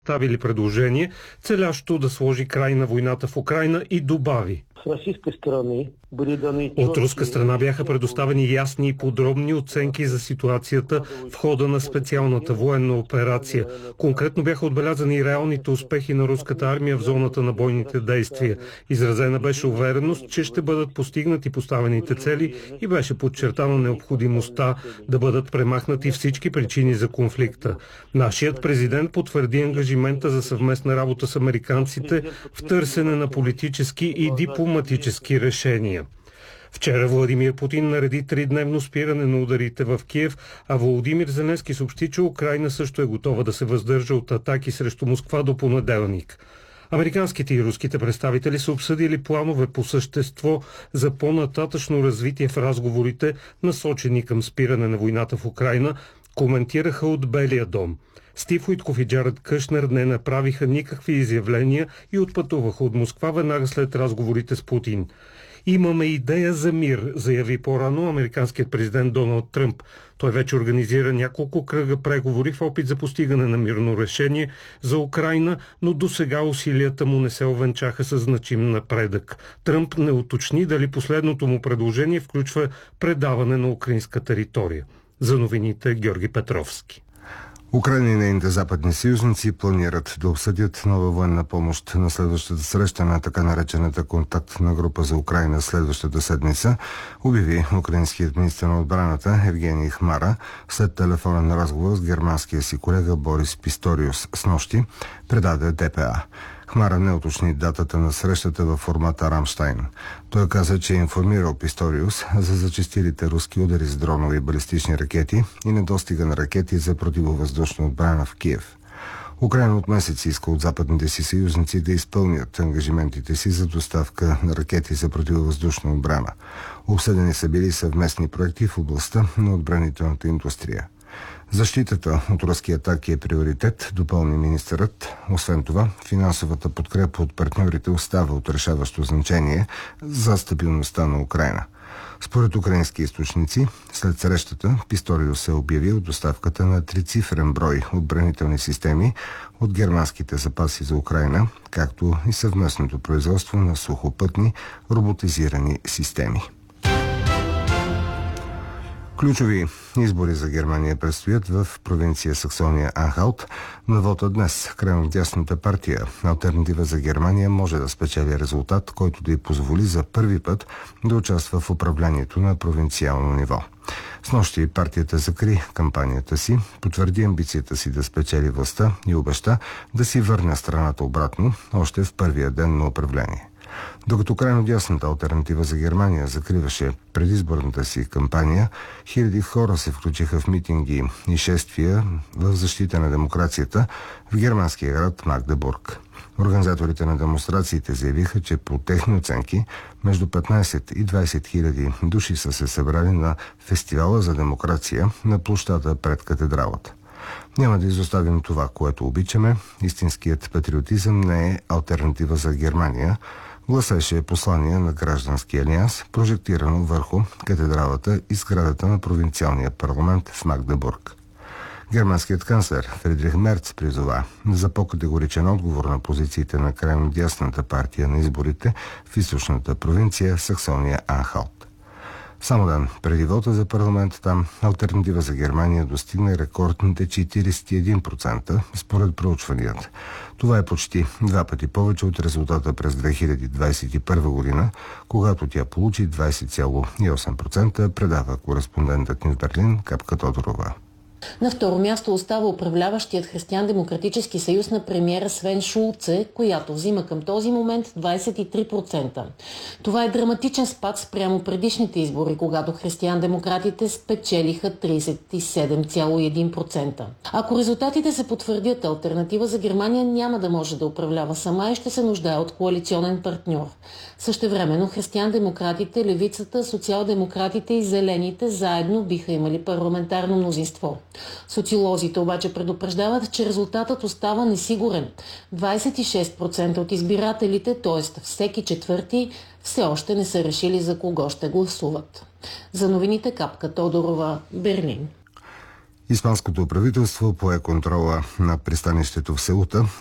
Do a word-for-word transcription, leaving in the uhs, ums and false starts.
представили предложение, целящо да сложи край на войната в Украйна, и добави: от руска страна бяха предоставени ясни и подробни оценки за ситуацията в хода на специалната военна операция. Конкретно бяха отбелязани реалните успехи на руската армия в зоната на бойните действия. Изразена беше увереност, че ще бъдат постигнати поставените цели и беше подчертана необходимостта да бъдат премахнати всички причини за конфликта. Нашият президент потвърди ангажимента за съвместна работа с американците в търсене на политически и дипломатически решения. Вчера Владимир Путин нареди тридневно спиране на ударите в Киев, а Володимир Зеленски съобщи, че Украйна също е готова да се въздържа от атаки срещу Москва до понеделник. Американските и руските представители са обсъдили планове по същество за по-нататъчно развитие в разговорите, насочени към спиране на войната в Украйна, коментираха от Белия дом. Стив Уитков и Джаред Кушнер не направиха никакви изявления и отпътуваха от Москва веднага след разговорите с Путин. Имаме идея за мир, заяви по-рано американският президент Доналд Тръмп. Той вече организира няколко кръга преговори в опит за постигане на мирно решение за Украйна, но досега усилията му не се овенчаха със значим напредък. Тръмп не уточни дали последното му предложение включва предаване на украинска територия. За новините Георги Петровски. Украйна и нейните западни съюзници планират да обсъдят нова военна помощ на следващата среща на така наречената контактна група за Украйна следващата седмица, обяви украинският министър на отбраната Евгений Хмара след телефонен разговор с германския си колега Борис Писториус снощи, предаде Д П А. Хмара не уточни датата на срещата във формата Рамштайн. Той каза, че е информирал Писториус за зачестилите руски удари с дронове и балистични ракети и недостига на ракети за противовъздушна отбрана в Киев. Украйна от месеци иска от западните си съюзници да изпълнят ангажиментите си за доставка на ракети за противовъздушна отбрана. Обсъдени са били съвместни проекти в областта на отбранителната индустрия. Защитата от руски атаки е приоритет, допълни министърът. Освен това, финансовата подкрепа от партньорите остава от решаващо значение за стабилността на Украйна. Според украински източници, след срещата Писториус е обявил доставката на трицифрен брой отбранителни системи от германските запаси за Украйна, както и съвместното производство на сухопътни роботизирани системи. Ключови избори за Германия предстоят в провинция Саксония-Анхалт. На вота днес крайнодясната партия Алтернатива за Германия може да спечели резултат, който да й позволи за първи път да участва в управлението на провинциално ниво. Снощи партията закри кампанията си, потвърди амбицията си да спечели властта и обеща да си върне страната обратно още в първия ден на управление. Докато крайнодясната Алтернатива за Германия закриваше предизборната си кампания, хиляди хора се включиха в митинги и шествия в защита на демокрацията в германския град Магдебург. Организаторите на демонстрациите заявиха, че по техни оценки между петнайсет и двайсет хиляди души са се събрали на фестивала за демокрация на площада пред катедралата. Няма да изоставим това, което обичаме. Истинският патриотизъм не е алтернатива за Германия, гласеше послание на Граждански алианс, прожектирано върху катедралата и сградата на провинциалния парламент в Магдебург. Германският канцлер Фридрих Мерц призова за по-категоричен отговор на позициите на крайнодясната партия на изборите в източната провинция Саксония-Анхалт. Само ден преди вота за парламент там Алтернатива за Германия достигна рекордните четирийсет и един процента според проучванията. Това е почти два пъти повече от резултата през две хиляди двайсет и първа година, когато тя получи двайсет цяло и осем процента, предава кореспондентът ни в Берлин Капка Тодорова. На второ място остава управляващият Християн-демократически съюз на премиера Свен Шулце, която взима към този момент двайсет и три процента. Това е драматичен спад спрямо предишните избори, когато християн-демократите спечелиха трийсет и седем цяло и един процента. Ако резултатите се потвърдят, Алтернатива за Германия няма да може да управлява сама и ще се нуждае от коалиционен партньор. Същевременно християн-демократите, левицата, социал-демократите и зелените заедно биха имали парламентарно мнозинство. Социолозите обаче предупреждават, че резултатът остава несигурен. двайсет и шест процента от избирателите, т.е. всеки четвърти, все още не са решили за кого ще гласуват. За новините Капка Тодорова, Берлин. Испанското правителство пое контрола на пристанището в Сеута.